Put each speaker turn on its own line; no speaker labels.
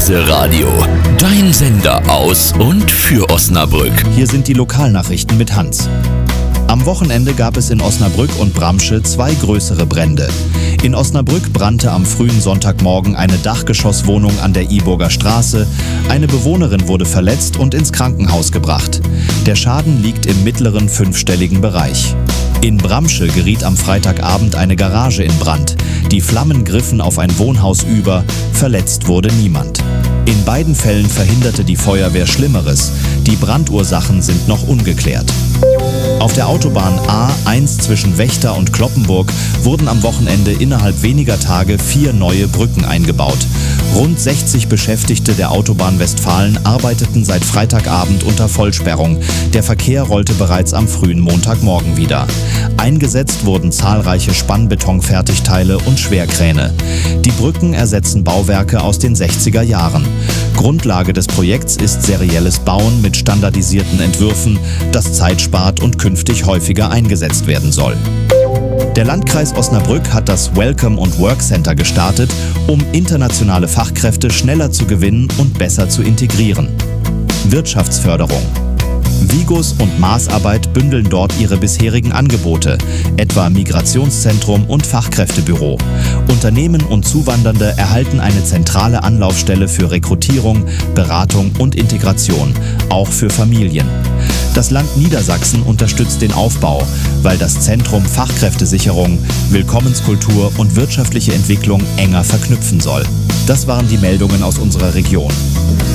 Heise Radio, dein Sender aus und für Osnabrück.
Hier sind die Lokalnachrichten mit Hans. Am Wochenende gab es in Osnabrück und Bramsche 2 größere Brände. In Osnabrück brannte am frühen Sonntagmorgen eine Dachgeschosswohnung an der Iburger Straße. Eine Bewohnerin wurde verletzt und ins Krankenhaus gebracht. Der Schaden liegt im mittleren 5-stelligen Bereich. In Bramsche geriet am Freitagabend eine Garage in Brand. Die Flammen griffen auf ein Wohnhaus über, verletzt wurde niemand. In beiden Fällen verhinderte die Feuerwehr Schlimmeres. Die Brandursachen sind noch ungeklärt. Auf der Autobahn A1 zwischen Wächter und Cloppenburg wurden am Wochenende innerhalb weniger Tage 4 neue Brücken eingebaut. Rund 60 Beschäftigte der Autobahn Westfalen arbeiteten seit Freitagabend unter Vollsperrung. Der Verkehr rollte bereits am frühen Montagmorgen wieder. Eingesetzt wurden zahlreiche Spannbetonfertigteile und Schwerkräne. Die Brücken ersetzen Bauwerke aus den 60er Jahren. Grundlage des Projekts ist serielles Bauen mit standardisierten Entwürfen, das Zeit spart und künftig häufiger eingesetzt werden soll. Der Landkreis Osnabrück hat das Welcome und Work Center gestartet, um internationale Fachkräfte schneller zu gewinnen und besser zu integrieren. Wirtschaftsförderung. Vigos und Maßarbeit bündeln dort ihre bisherigen Angebote, etwa Migrationszentrum und Fachkräftebüro. Unternehmen und Zuwandernde erhalten eine zentrale Anlaufstelle für Rekrutierung, Beratung und Integration, auch für Familien. Das Land Niedersachsen unterstützt den Aufbau, weil das Zentrum Fachkräftesicherung, Willkommenskultur und wirtschaftliche Entwicklung enger verknüpfen soll. Das waren die Meldungen aus unserer Region.